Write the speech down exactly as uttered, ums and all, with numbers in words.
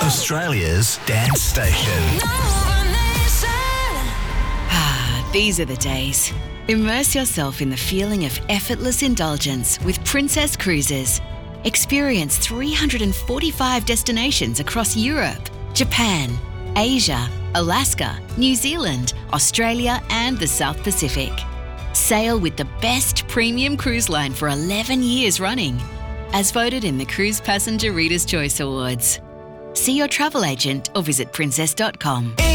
Australia's dance station. Ah, these are the days. Immerse yourself in the feeling of effortless indulgence with Princess Cruises. Experience three hundred forty-five destinations across Europe, Japan, Asia, Alaska, New Zealand, Australia and the South Pacific. Sail with the best premium cruise line for eleven years running, as voted in the Cruise Passenger Reader's Choice Awards. See your travel agent or visit princess dot com.